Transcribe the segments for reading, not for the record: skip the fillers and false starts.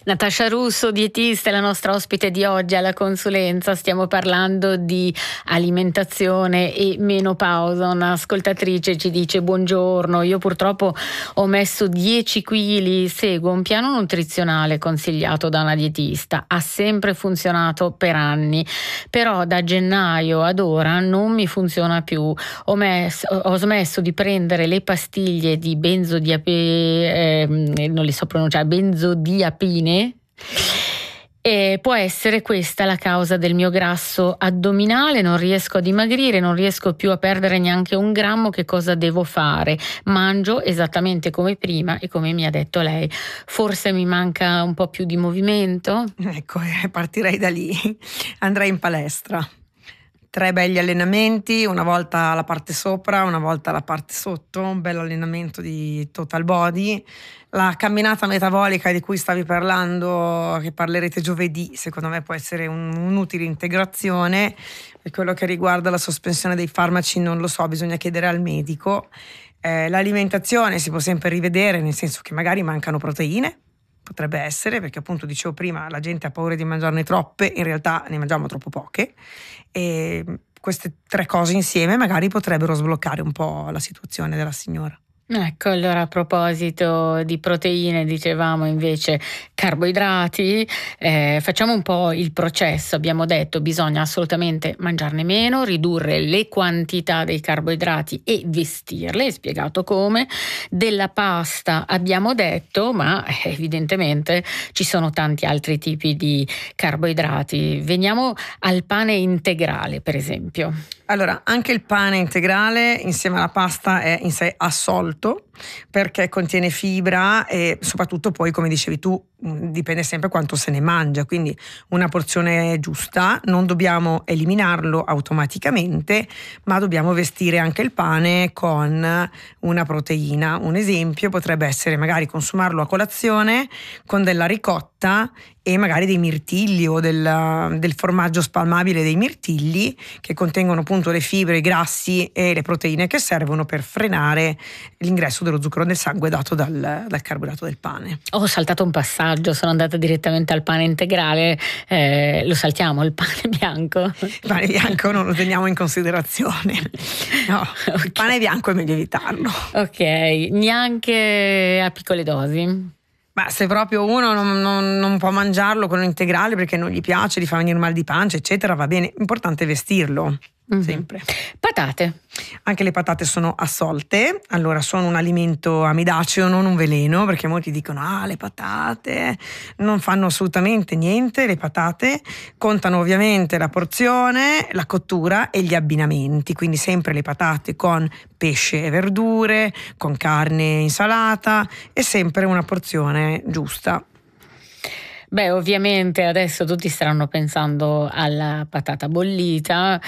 Natascia Russo, dietista, è la nostra ospite di oggi alla consulenza. Stiamo parlando di alimentazione e menopausa. Un'ascoltatrice ci dice: buongiorno, io purtroppo ho messo 10 kg, seguo un piano nutrizionale consigliato da una dietista, ha sempre funzionato per anni, però da gennaio ad ora non mi funziona più. Ho smesso di prendere le pastiglie di non li so pronunciare, benzodiapine. E può essere questa la causa del mio grasso addominale, non riesco a dimagrire, non riesco più a perdere neanche 1 grammo, che cosa devo fare? Mangio esattamente come prima e come mi ha detto lei, forse mi manca un po' più di movimento? Ecco, partirei da lì, andrei in palestra. 3 belli allenamenti, una volta la parte sopra, una volta la parte sotto, un bel allenamento di total body. La camminata metabolica di cui stavi parlando, che parlerete giovedì, secondo me può essere un'utile integrazione. Per quello che riguarda la sospensione dei farmaci non lo so, bisogna chiedere al medico. L'alimentazione si può sempre rivedere, nel senso che magari mancano proteine, potrebbe essere, perché appunto dicevo prima, la gente ha paura di mangiarne troppe, in realtà ne mangiamo troppo poche, e queste 3 cose insieme magari potrebbero sbloccare un po' la situazione della signora. Ecco, allora a proposito di proteine, dicevamo invece carboidrati, facciamo un po' il processo. Abbiamo detto bisogna assolutamente mangiarne meno, ridurre le quantità dei carboidrati e vestirle, spiegato come. Della pasta abbiamo detto, ma evidentemente ci sono tanti altri tipi di carboidrati. Veniamo al pane integrale, per esempio. Allora, anche il pane integrale insieme alla pasta è in sé assolto, perché contiene fibra e soprattutto poi, come dicevi tu, dipende sempre quanto se ne mangia, quindi una porzione giusta, non dobbiamo eliminarlo automaticamente, ma dobbiamo vestire anche il pane con una proteina. Un esempio potrebbe essere magari consumarlo a colazione con della ricotta e magari dei mirtilli o del formaggio spalmabile dei mirtilli, che contengono appunto le fibre, i grassi e le proteine che servono per frenare l'ingresso dello zucchero nel sangue dato dal carboidrato del pane. Ho saltato un passaggio, sono andata direttamente al pane integrale, lo saltiamo, il pane bianco? Il pane bianco non lo teniamo in considerazione, no, okay. Il pane bianco è meglio evitarlo. Ok, neanche a piccole dosi? Ma se proprio uno non può mangiarlo con l'integrale perché non gli piace, gli fa venire mal di pancia, eccetera, va bene, importante è vestirlo. Sempre. Patate. Anche le patate sono assolte, allora sono un alimento amidaceo, non un veleno, perché molti dicono le patate non fanno assolutamente niente. Le patate contano ovviamente la porzione, la cottura e gli abbinamenti, quindi sempre le patate con pesce e verdure, con carne e insalata, e sempre una porzione giusta. Beh, ovviamente adesso tutti staranno pensando alla patata bollita,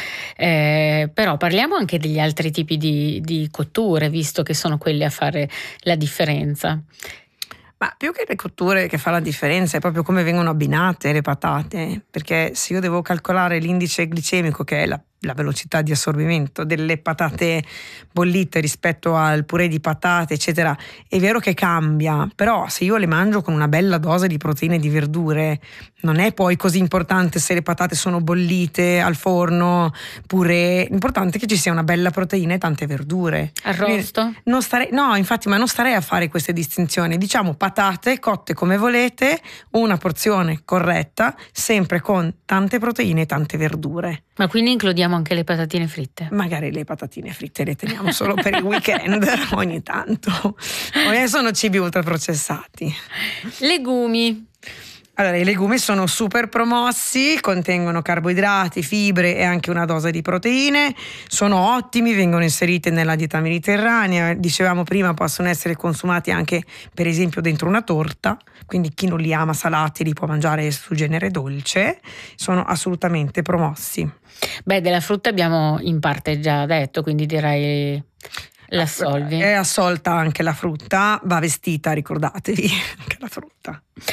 però parliamo anche degli altri tipi di cotture, visto che sono quelli a fare la differenza. Ma più che le cotture che fa la differenza è proprio come vengono abbinate le patate, perché se io devo calcolare l'indice glicemico, che è la velocità di assorbimento delle patate bollite rispetto al purè di patate, eccetera, è vero che cambia, però se io le mangio con una bella dose di proteine e di verdure, non è poi così importante se le patate sono bollite al forno, purè, l'importante è che ci sia una bella proteina e tante verdure. Arrosto? Non starei a fare queste distinzioni, diciamo patate cotte come volete, una porzione corretta, sempre con tante proteine e tante verdure. Ma quindi includiamo anche le patatine fritte? Magari le patatine fritte le teniamo solo per il weekend ogni tanto. Sono cibi ultraprocessati. Legumi. Allora, i legumi sono super promossi, contengono carboidrati, fibre e anche una dose di proteine, sono ottimi, vengono inseriti nella dieta mediterranea, dicevamo prima possono essere consumati anche per esempio dentro una torta, quindi chi non li ama salati li può mangiare su genere dolce, sono assolutamente promossi. Beh, della frutta abbiamo in parte già detto, quindi direi l'assolvi. È assolta anche la frutta, va vestita, ricordatevi, anche la frutta.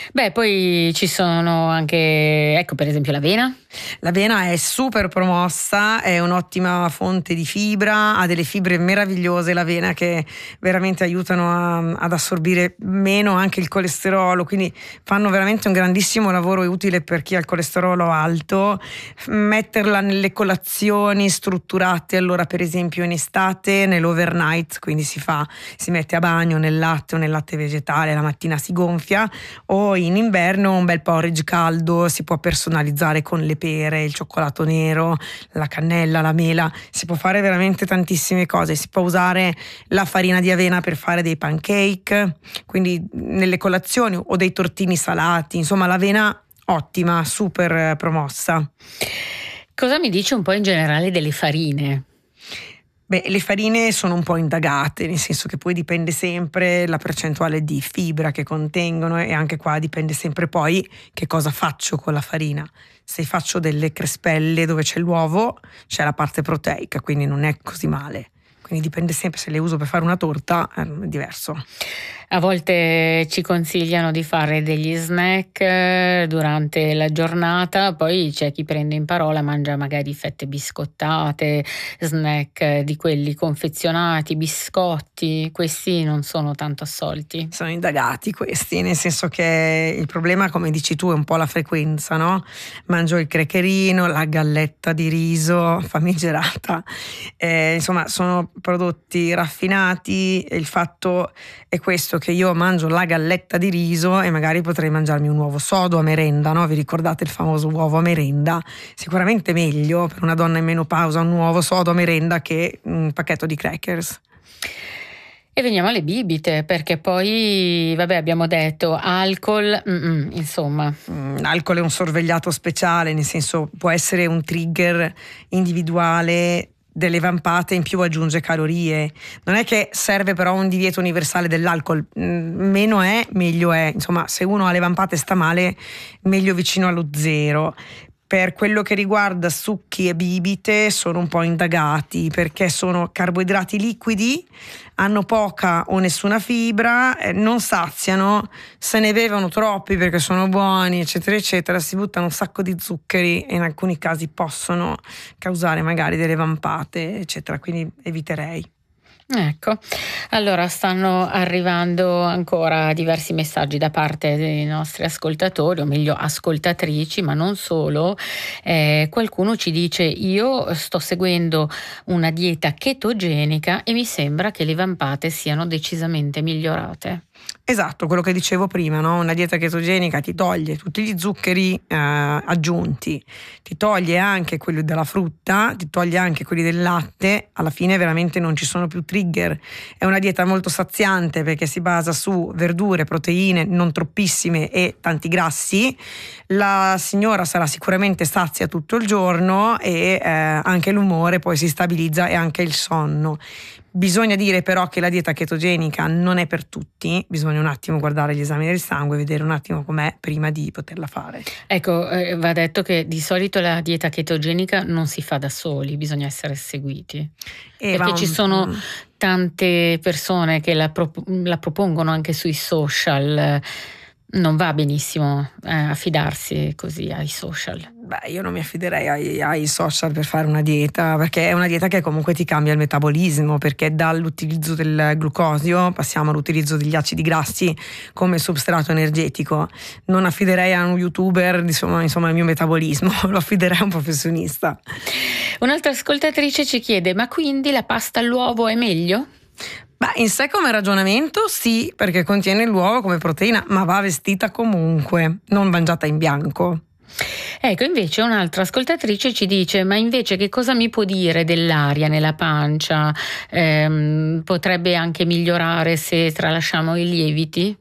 Beh, poi ci sono anche, ecco, per esempio l'avena. L'avena è super promossa, è un'ottima fonte di fibra, ha delle fibre meravigliose l'avena che veramente aiutano ad assorbire meno anche il colesterolo, quindi fanno veramente un grandissimo lavoro, è utile per chi ha il colesterolo alto. Metterla nelle colazioni strutturate, allora per esempio in estate nell'overnight, quindi si mette a bagno nel latte o nel latte vegetale, la mattina si gonfia, o in inverno un bel porridge caldo, si può personalizzare con le pere, il cioccolato nero, la cannella, la mela, si può fare veramente tantissime cose, si può usare la farina di avena per fare dei pancake, quindi nelle colazioni, o dei tortini salati, insomma l'avena ottima, super promossa. Cosa mi dice un po' in generale delle farine? Beh, le farine sono un po' indagate, nel senso che poi dipende sempre la percentuale di fibra che contengono, e anche qua dipende sempre poi che cosa faccio con la farina. Se faccio delle crespelle dove c'è l'uovo, c'è la parte proteica, quindi non è così male. Quindi dipende sempre, se le uso per fare una torta è diverso. A volte ci consigliano di fare degli snack durante la giornata, poi c'è chi prende in parola, mangia magari fette biscottate, snack di quelli confezionati, biscotti, questi non sono tanto assolti. Sono indagati questi, nel senso che il problema, come dici tu, è un po' la frequenza, no? Mangio il crecherino, la galletta di riso famigerata, insomma sono prodotti raffinati, e il fatto è questo, che io mangio la galletta di riso e magari potrei mangiarmi un uovo sodo a merenda, no? Vi ricordate il famoso uovo a merenda? Sicuramente meglio per una donna in menopausa un uovo sodo a merenda che un pacchetto di crackers. E veniamo alle bibite, perché poi, vabbè, abbiamo detto alcol, insomma. L'alcol è un sorvegliato speciale, nel senso può essere un trigger individuale delle vampate, in più aggiunge calorie. Non è che serve però un divieto universale dell'alcol, meno è meglio è, insomma se uno ha le vampate sta male, meglio vicino allo zero. Per quello che riguarda succhi e bibite sono un po' indagati, perché sono carboidrati liquidi, hanno poca o nessuna fibra, non saziano, se ne bevono troppi perché sono buoni, eccetera eccetera, si buttano un sacco di zuccheri e in alcuni casi possono causare magari delle vampate, eccetera, quindi eviterei. Ecco, allora stanno arrivando ancora diversi messaggi da parte dei nostri ascoltatori, o meglio ascoltatrici, ma non solo. Qualcuno ci dice: io sto seguendo una dieta chetogenica e mi sembra che le vampate siano decisamente migliorate. Esatto, quello che dicevo prima, no? Una dieta chetogenica ti toglie tutti gli zuccheri aggiunti, ti toglie anche quelli della frutta, ti toglie anche quelli del latte, alla fine veramente non ci sono più trigger. È una dieta molto saziante perché si basa su verdure, proteine non troppissime e tanti grassi. La signora sarà sicuramente sazia tutto il giorno e anche l'umore poi si stabilizza, e anche il sonno. Bisogna dire però che la dieta chetogenica non è per tutti, bisogna un attimo guardare gli esami del sangue, vedere un attimo com'è prima di poterla fare. Ecco, va detto che di solito la dieta chetogenica non si fa da soli, bisogna essere seguiti. Perché ci sono tante persone che la propongono anche sui social. Non va benissimo affidarsi così ai social. Beh, io non mi affiderei ai social per fare una dieta, perché è una dieta che comunque ti cambia il metabolismo, perché dall'utilizzo del glucosio passiamo all'utilizzo degli acidi grassi come substrato energetico. Non affiderei a un youtuber insomma il mio metabolismo, lo affiderei a un professionista. Un'altra ascoltatrice ci chiede: ma quindi la pasta all'uovo è meglio? Beh, in sé come ragionamento sì, perché contiene l'uovo come proteina, ma va vestita comunque, non mangiata in bianco. Ecco, invece un'altra ascoltatrice ci dice: ma invece che cosa mi può dire dell'aria nella pancia? Potrebbe anche migliorare se tralasciamo i lieviti?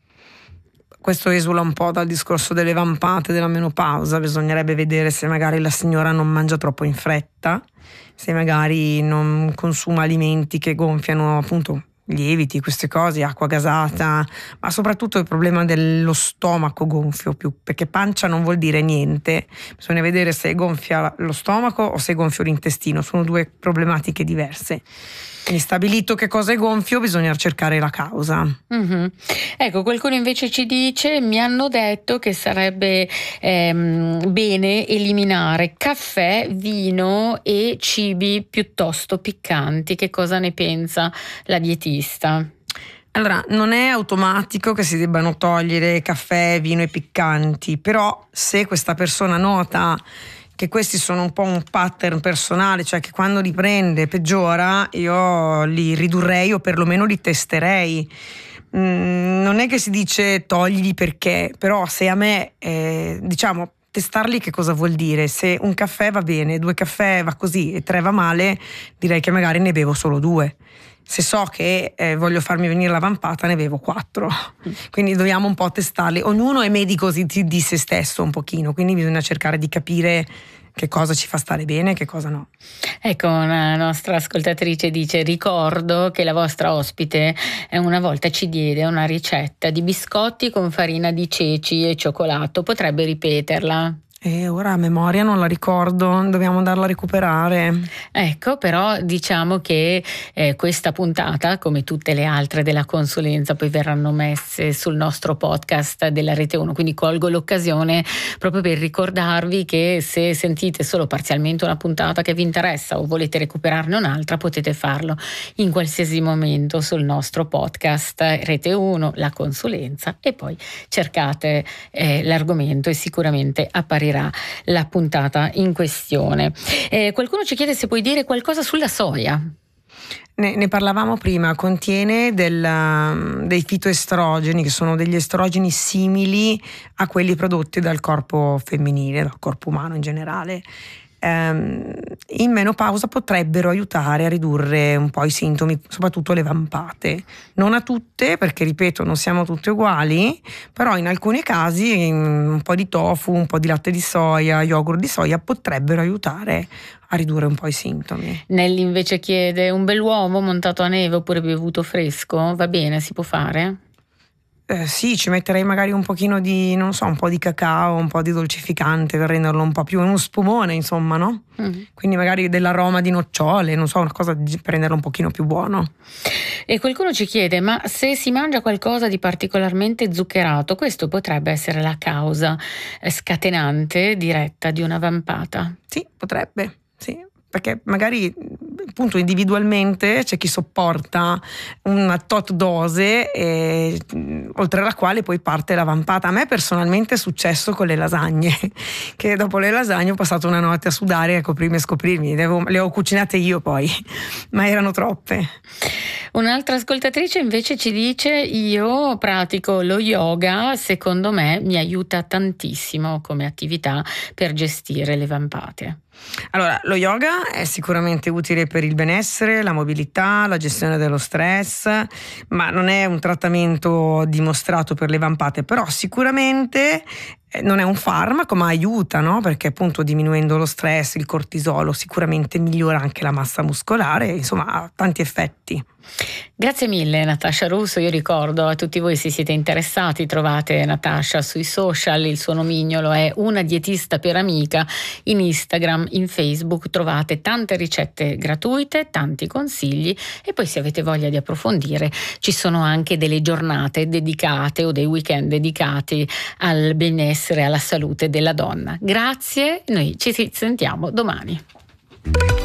Questo esula un po' dal discorso delle vampate, della menopausa. Bisognerebbe vedere se magari la signora non mangia troppo in fretta, se magari non consuma alimenti che gonfiano appunto lieviti, queste cose, acqua gasata, ma soprattutto il problema dello stomaco gonfio, perché pancia non vuol dire niente, bisogna vedere se è gonfia lo stomaco o se è gonfio l'intestino, sono due problematiche diverse. Quindi stabilito che cosa è gonfio, bisogna cercare la causa. Ecco, qualcuno invece ci dice: mi hanno detto che sarebbe bene eliminare caffè, vino e cibi piuttosto piccanti. Che cosa ne pensa la dietista? Allora, non è automatico che si debbano togliere caffè, vino e piccanti, però se questa persona nota che questi sono un po' un pattern personale, cioè che quando li prende peggiora, io li ridurrei o perlomeno li testerei. Non è che si dice togli perché, però se a me, diciamo, testarli che cosa vuol dire? Se un caffè va bene, 2 caffè va così e 3 va male, direi che magari ne bevo solo 2. Se so che voglio farmi venire la vampata, ne bevo 4. Quindi dobbiamo un po' testarli. Ognuno è medico di se stesso un pochino, quindi bisogna cercare di capire che cosa ci fa stare bene e che cosa no. Ecco, una nostra ascoltatrice dice: ricordo che la vostra ospite una volta ci diede una ricetta di biscotti con farina di ceci e cioccolato, potrebbe ripeterla? E ora a memoria non la ricordo, dobbiamo andarla a recuperare. Ecco, però diciamo che questa puntata, come tutte le altre della consulenza, poi verranno messe sul nostro podcast della Rete 1, quindi colgo l'occasione proprio per ricordarvi che se sentite solo parzialmente una puntata che vi interessa o volete recuperarne un'altra, potete farlo in qualsiasi momento sul nostro podcast Rete 1, la consulenza, e poi cercate l'argomento e sicuramente apparirà la puntata in questione. Qualcuno ci chiede se puoi dire qualcosa sulla soia. Ne parlavamo prima, contiene dei fitoestrogeni, che sono degli estrogeni simili a quelli prodotti dal corpo femminile, dal corpo umano in generale. In menopausa potrebbero aiutare a ridurre un po' i sintomi, soprattutto le vampate. Non a tutte, perché ripeto, non siamo tutte uguali, però in alcuni casi un po' di tofu, un po' di latte di soia, yogurt di soia potrebbero aiutare a ridurre un po' i sintomi. Nelly invece chiede: un bell'uovo montato a neve oppure bevuto fresco, va bene, si può fare? Sì, ci metterei magari un pochino di, non so, un po' di cacao, un po' di dolcificante per renderlo un po' più uno spumone, insomma, no? Quindi magari dell'aroma di nocciole, non so, una cosa per renderlo un pochino più buono. E qualcuno ci chiede: ma se si mangia qualcosa di particolarmente zuccherato, questo potrebbe essere la causa scatenante diretta di una vampata? Sì, potrebbe, sì. Perché magari appunto individualmente c'è chi sopporta una tot dose oltre la quale poi parte la vampata. A me personalmente è successo con le lasagne, che dopo le lasagne ho passato una notte a sudare e a coprirmi e scoprirmi, le ho cucinate io poi, ma erano troppe. Un'altra ascoltatrice invece ci dice: io pratico lo yoga, secondo me mi aiuta tantissimo come attività per gestire le vampate. Allora, lo yoga è sicuramente utile per il benessere, la mobilità, la gestione dello stress, ma non è un trattamento dimostrato per le vampate, però sicuramente non è un farmaco, ma aiuta, no? Perché appunto diminuendo lo stress, il cortisolo, sicuramente migliora anche la massa muscolare, insomma ha tanti effetti. Grazie mille Natascia Russo. Io ricordo a tutti voi, se siete interessati, trovate Natascia sui social, il suo nomignolo è Una Dietista per Amica, in Instagram, in Facebook trovate tante ricette gratuite, tanti consigli, e poi se avete voglia di approfondire ci sono anche delle giornate dedicate o dei weekend dedicati al benessere e alla salute della donna. Grazie, noi ci sentiamo domani.